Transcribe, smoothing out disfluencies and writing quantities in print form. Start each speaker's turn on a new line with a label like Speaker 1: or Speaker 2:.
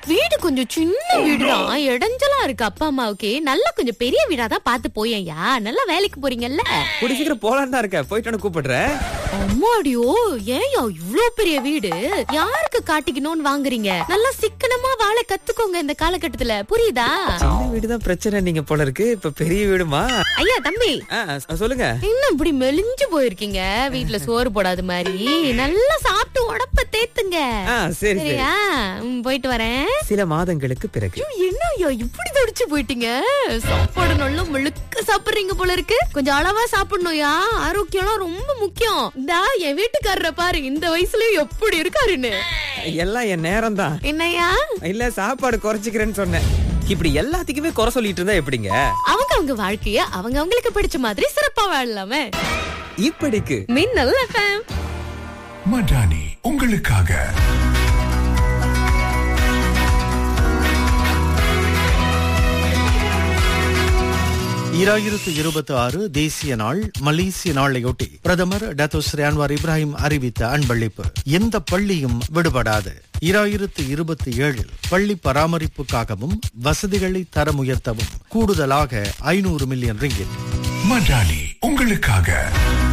Speaker 1: வீடு கொஞ்சம் சின்ன வீடுதான், இடைஞ்சலா இருக்கு. அப்பா அம்மாவுக்கு நல்லா கொஞ்சம் பெரிய வீடா தான் பார்த்து போயேன்யா. நல்லா வேலைக்கு போறீங்கல்ல.
Speaker 2: கூடி சீக்கிரம் போலான்னு தான் இருக்கேன். போயிட்டு கூப்பிடுறேன்.
Speaker 1: அம்மாடியோ, ஏன்யா இவ்ளோ பெரிய வீடு? யாருக்கு காட்டிக்கணும்னு வாங்குறீங்க? நல்லா சிக்கனமா வாழ கத்துக்கோங்க இந்த காலகட்டத்துல, புரியுதா?
Speaker 2: சின்ன வீடுதான் பிரச்சனை நீங்க போல இருக்கு. இப்ப பெரிய வீடுமா?
Speaker 1: ஐயா தம்பி,
Speaker 2: சொல்லுங்க.
Speaker 1: இன்னும் இப்படி மெலிஞ்சு போயிருக்கீங்க, வீட்டுல சோறு போடாத மாதிரி. நல்லா சாப்பிட்டு உடம்ப தேத்துங்க.
Speaker 2: சரி
Speaker 1: சரியா? போயிட்டு வரேன்.
Speaker 2: சில மாதங்களுக்கு பிறகு.
Speaker 1: என்ன ஐயா இப்படி தடிச்சு போயிட்டீங்க? சாப்பாடு நல்லா முழுக்க சாப்பிடுறீங்க போல இருக்கு. கொஞ்சம் அளவா சாப்பிடணும்யா, ஆரோக்கியம்லாம் ரொம்ப முக்கியம். இந்தா என் வீட்டுக்காரரை பாரு, இந்த வயசுலயும் எப்படி இருக்காருன்னு.
Speaker 2: எல்லாம் என் நேரம் தான்.
Speaker 1: என்னையா?
Speaker 2: இல்ல, சாப்பாடு குறைச்சிக்கிறேன்னு சொன்னேன். இப்படி எல்லாத்துக்குமே குறை சொல்லிட்டு இருந்தா எப்படிங்க?
Speaker 1: அவங்க வாழ்க்கைய அவங்களுக்கு பிடிச்ச மாதிரி சிறப்பா வாழலாமே.
Speaker 2: இப்படிக்கு
Speaker 1: மின்னல் எஃப்எம்
Speaker 3: மடானி உங்களுக்காக.
Speaker 4: தேசிய நாள் மலேசிய நாளையொட்டி பிரதமர் டத்தோ ஸ்ரீ அன்வார் இப்ராஹிம் அறிவித்த அன்பளிப்பு. எந்த பள்ளியும் விடுபடாது. 2027 பள்ளி பராமரிப்புக்காகவும் வசதிகளை தரம் உயர்த்தவும் கூடுதலாக 500 மில்லியன் ரிங்கிட்.
Speaker 3: மடானி உங்களுக்காக.